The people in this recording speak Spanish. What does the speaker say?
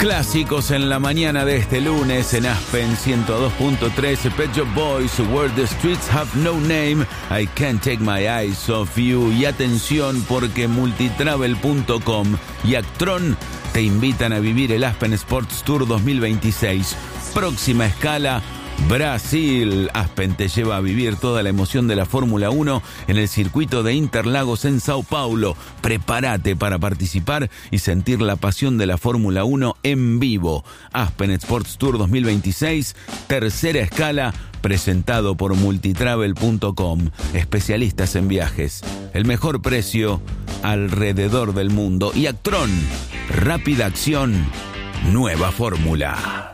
Clásicos en la mañana de este lunes en Aspen 102.3, Pet Shop Boys, Where the Streets Have No Name, I Can't Take My Eyes Off You. Y atención, porque Multitravel.com y Actron te invitan a vivir el Aspen Sports Tour 2026. Próxima escala, Brasil. Aspen te lleva a vivir toda la emoción de la Fórmula 1 en el circuito de Interlagos en Sao Paulo. Prepárate para participar y sentir la pasión de la Fórmula 1 en vivo. Aspen Sports Tour 2026, tercera escala, presentado por Multitravel.com. Especialistas en viajes. El mejor precio alrededor del mundo. Y Actron, rápida acción, nueva fórmula.